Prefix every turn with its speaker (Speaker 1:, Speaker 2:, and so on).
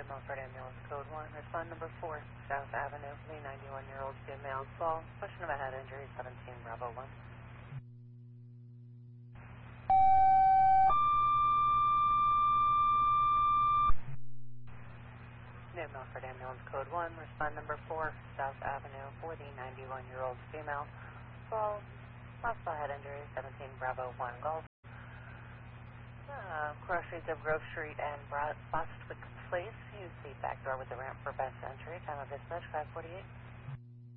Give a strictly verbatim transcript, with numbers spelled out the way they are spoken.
Speaker 1: New Milford Ambulance Code one, respond number four, South Avenue, the ninety-one-year-old female fall, question of a head injury, seventeen Bravo one. New Milford Ambulance Code one, respond number four, South Avenue, for the ninety-one-year-old female fall, possible head injury, seventeen Bravo one Golf. Uh, cross streets of Grove Street and Bostwick Place. Use the back door with the ramp for best entry. Time of dispatch five forty-eight.